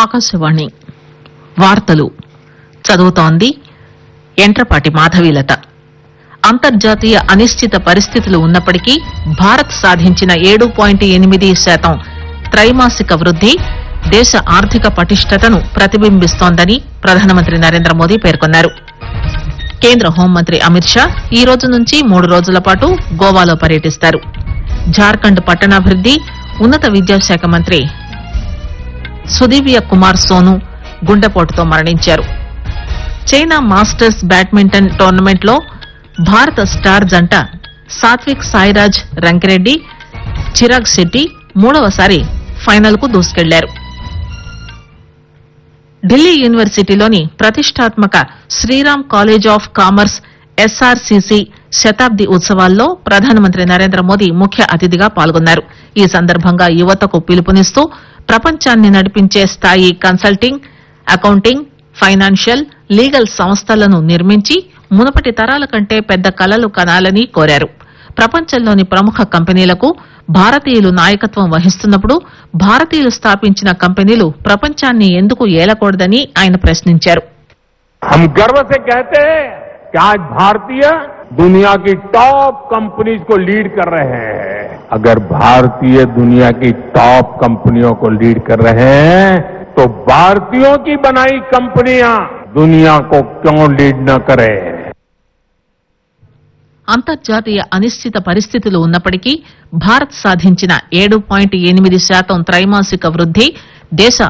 ఆకాశవాణి వార్తలు చదువుతోంది ఎంట్రపాటి మాధవీలత. అంతర్జాతీయ అనిశ్చిత పరిస్థితులు ఉన్నప్పటికీ భారత్ సాధించిన 7.8% త్రైమాసిక వృద్ది దేశ ఆర్థిక పటిష్టతను ప్రతిబింబిస్తోందని ప్రధానమంత్రి నరేంద్ర మోదీ పేర్కొన్నారు. కేంద్ర హోంమంత్రి అమిత్ షా ఈ రోజు నుంచి 3 రోజుల పాటు గోవాలో పర్యటిస్తారు. జార్ఖండ్ పట్టణాభివృద్ది ఉన్నత విద్యాశాఖ మంత్రి సుదీవ్య కుమార్ సోను గుండెపోటుతో మరణించారు. చైనా మాస్టర్స్ బ్యాడ్మింటన్ టోర్నమెంట్ లో భారత స్టార్ జంట సాత్విక్ సాయిరాజ్ రంకిరెడ్డి, చిరాగ్ శెట్టి మూడవసారి ఫైనల్ కు దూసుకెళ్లారు. ఢిల్లీ యూనివర్సిటీలోని ప్రతిష్టాత్మక Sriram college of commerce SRCC శతాబ్ది ఉత్సవాల్లో ప్రధానమంత్రి నరేంద్ర మోదీ ముఖ్య అతిథిగా పాల్గొన్నారు. ఈ సందర్భంగా యువతకు పిలుపునిస్తూ ప్రపంచాన్ని నడిపించే స్థాయి కన్సల్టింగ్, అకౌంటింగ్, ఫైనాన్షియల్, లీగల్ సంస్థలను నిర్మించి మునుపటి తరాల కంటే పెద్ద కలలు కనాలని కోరారు. ప్రపంచంలోని ప్రముఖ కంపెనీలకు భారతీయులు నాయకత్వం వహిస్తున్నప్పుడు భారతీయులు స్థాపించిన కంపెనీలు ప్రపంచాన్ని ఎందుకు ఏలకూడదని ఆయన ప్రశ్నించారు. हम गर्व से कहते हैं कि आज भारतीय दुनिया की टॉप कंपनीज को लीड कर रहे हैं. अगर भारतीय दुनिया की टॉप कंपनियों को लीड कर रहे हैं तो भारतीयों की बनाई कंपनियां दुनिया को क्यों लीड न करें. అంతర్జాతీయ అనిశ్చిత పరిస్థితులు ఉన్నప్పటికీ భారత్ సాధించిన 7.8% త్రైమాసిక వృద్ది దేశ